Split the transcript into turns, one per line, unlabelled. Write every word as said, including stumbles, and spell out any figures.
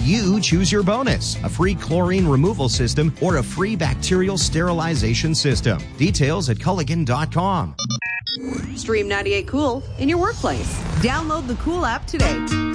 You choose your bonus, a free chlorine removal system or a free bacterial sterilization system. Details at Culligan dot com.
Stream ninety-eight Cool in your workplace. Download the Cool app today.